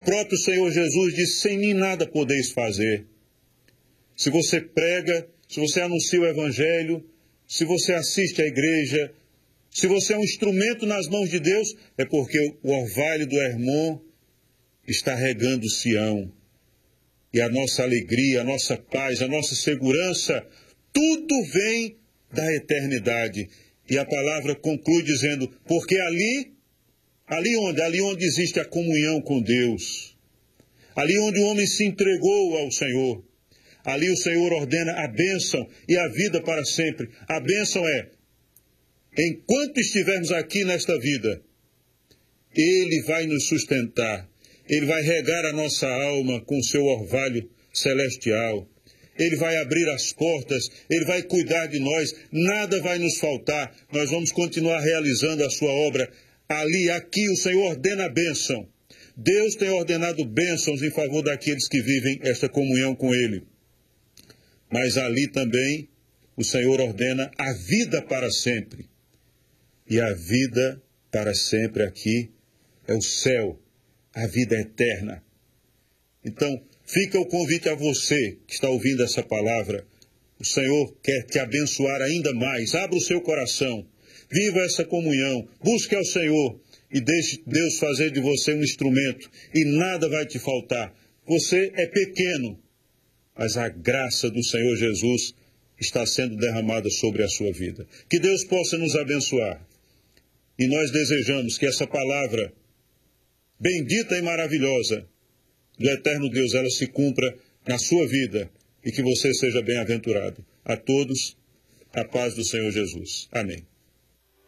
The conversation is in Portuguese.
próprio Senhor Jesus disse: sem mim nada podeis fazer. Se você prega, se você anuncia o Evangelho, se você assiste à igreja, se você é um instrumento nas mãos de Deus, é porque o orvalho do Hermon está regando Sião. E a nossa alegria, a nossa paz, a nossa segurança, tudo vem da eternidade. E a palavra conclui dizendo: porque ali onde existe a comunhão com Deus, ali onde o homem se entregou ao Senhor, ali o Senhor ordena a bênção e a vida para sempre. A bênção é: enquanto estivermos aqui nesta vida, Ele vai nos sustentar, Ele vai regar a nossa alma com o seu orvalho celestial, Ele vai abrir as portas, Ele vai cuidar de nós, nada vai nos faltar, nós vamos continuar realizando a sua obra. Ali, aqui, o Senhor ordena a bênção. Deus tem ordenado bênçãos em favor daqueles que vivem esta comunhão com Ele. Mas ali também o Senhor ordena a vida para sempre. E a vida para sempre aqui é o céu, a vida eterna. Então, fica o convite a você que está ouvindo essa palavra. O Senhor quer te abençoar ainda mais. Abra o seu coração. Viva essa comunhão. Busque ao Senhor e deixe Deus fazer de você um instrumento. E nada vai te faltar. Você é pequeno, mas a graça do Senhor Jesus está sendo derramada sobre a sua vida. Que Deus possa nos abençoar. E nós desejamos que essa palavra bendita e maravilhosa do eterno Deus, ela se cumpra na sua vida e que você seja bem-aventurado. A todos, a paz do Senhor Jesus. Amém.